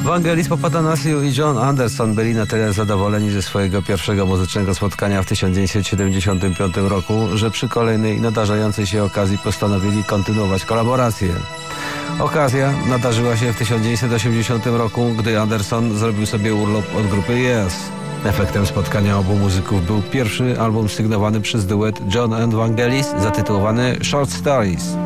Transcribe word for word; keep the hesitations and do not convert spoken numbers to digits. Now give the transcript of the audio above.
Vangelis, Papatanasiu i John Anderson byli na tyle zadowoleni ze swojego pierwszego muzycznego spotkania w tysiąc dziewięćset siedemdziesiątym piątym roku, że przy kolejnej nadarzającej się okazji postanowili kontynuować kolaborację. Okazja nadarzyła się w tysiąc dziewięćset osiemdziesiątym roku, gdy Anderson zrobił sobie urlop od grupy Yes. Efektem spotkania obu muzyków był pierwszy album sygnowany przez duet John and Vangelis zatytułowany Short Stories.